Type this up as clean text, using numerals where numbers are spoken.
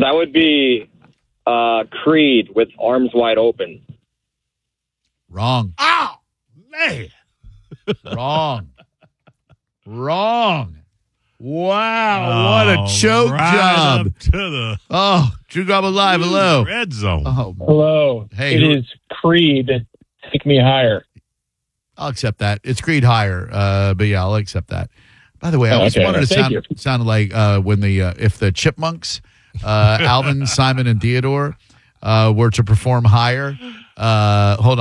That would be Creed with Arms Wide Open. Wrong. Oh, man. Wrong. Wow, what a choke job. Up to the Drew Garbo live. Hello. red zone. Oh, Hello. Hey, It is Creed. Take Me Higher. I'll accept that. It's Creed higher, but yeah, I'll accept that. By the way, I always Okay. wanted to Thank you. sound like when if the Chipmunks, Alvin, Simon, and Theodore were to perform higher. Hold on.